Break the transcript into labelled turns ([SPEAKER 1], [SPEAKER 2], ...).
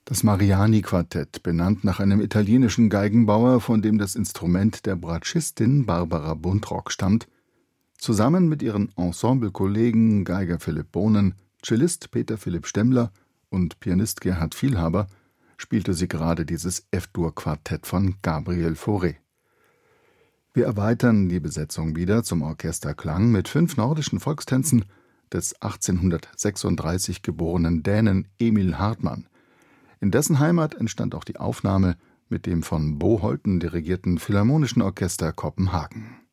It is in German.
[SPEAKER 1] Das Mariani-Quartett, benannt nach einem italienischen Geigenbauer, von dem das Instrument der Bratschistin Barbara Buntrock stammt, zusammen mit ihren Ensemblekollegen Geiger Philipp Bohnen, Cellist Peter Philipp Stemmler und Pianist Gerhard Vielhaber spielte sie gerade dieses F-Dur-Quartett von Gabriel Fauré. Wir erweitern die Besetzung wieder zum Orchesterklang mit 5 nordischen Volkstänzen des 1836 geborenen Dänen Emil Hartmann. In dessen Heimat entstand auch die Aufnahme mit dem von Bo Holten dirigierten Philharmonischen Orchester Kopenhagen.